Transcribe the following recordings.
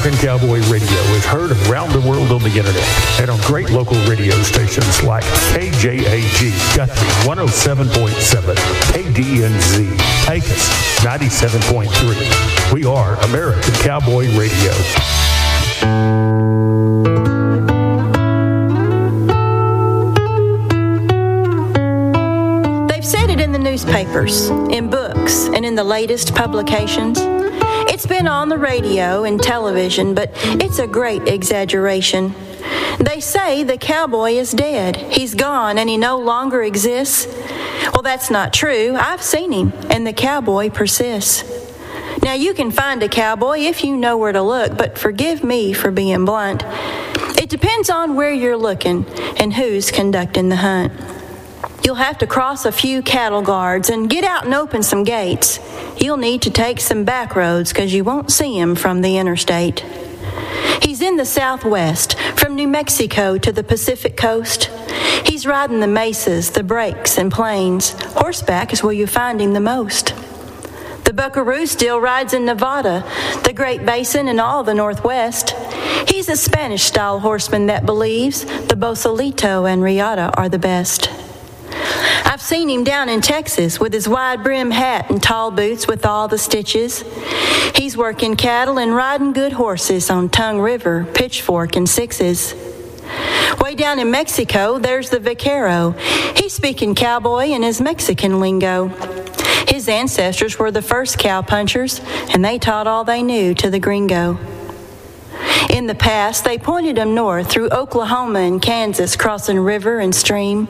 American Cowboy Radio is heard around the world on the internet and on great local radio stations like KJAG, Guthrie 107.7, KDNZ, Pecos 97.3. We are American Cowboy Radio. They've said it in the newspapers, in books, and in the latest publications. It's been on the radio and television, but it's a great exaggeration. They say the cowboy is dead. He's gone and he no longer exists. Well, that's not true. I've seen him, and the cowboy persists. Now, you can find a cowboy if you know where to look, but forgive me for being blunt. It depends on where you're looking and who's conducting the hunt. You'll have to cross a few cattle guards and get out and open some gates. You'll need to take some back roads because you won't see him from the interstate. He's in the Southwest, from New Mexico to the Pacific coast. He's riding the mesas, the breaks, and plains. Horseback is where you find him the most. The buckaroo still rides in Nevada, the Great Basin, and all the Northwest. He's a Spanish-style horseman that believes the Bosalito and Riata are the best. I've seen him down in Texas with his wide-brim hat and tall boots with all the stitches. He's working cattle and riding good horses on Tongue River, Pitchfork, and Sixes. Way down in Mexico, there's the vaquero. He's speaking cowboy in his Mexican lingo. His ancestors were the first cowpunchers, and they taught all they knew to the gringo. In the past, they pointed him north through Oklahoma and Kansas, crossing river and stream.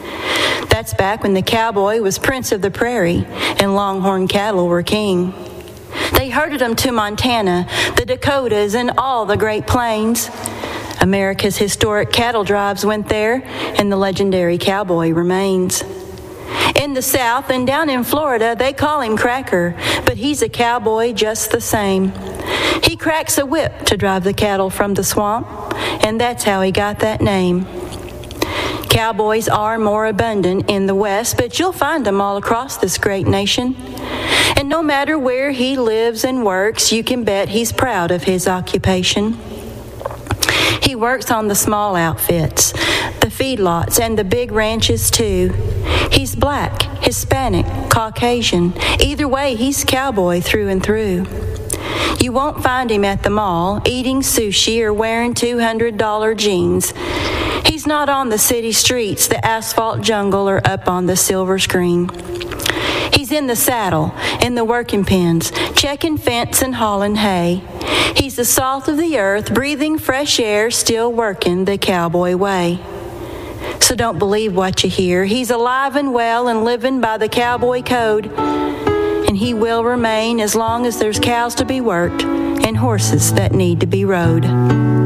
That's back when the cowboy was prince of the prairie and longhorn cattle were king. They herded them to Montana, the Dakotas, and all the Great Plains. America's historic cattle drives went there, and the legendary cowboy remains. In the South and down in Florida, they call him Cracker, but he's a cowboy just the same. He cracks a whip to drive the cattle from the swamp, and that's how he got that name. Cowboys are more abundant in the West, but you'll find them all across this great nation. And no matter where he lives and works, you can bet he's proud of his occupation. He works on the small outfits, the feedlots, and the big ranches too. He's black, Hispanic, Caucasian. Either way, he's cowboy through and through. You won't find him at the mall eating sushi or wearing $200 jeans. He's not on the city streets, the asphalt jungle, or up on the silver screen. He's in the saddle, in the working pens, checking fence and hauling hay. He's the salt of the earth, breathing fresh air, still working the cowboy way. So don't believe what you hear. He's alive and well and living by the cowboy code. And he will remain as long as there's cows to be worked and horses that need to be rode.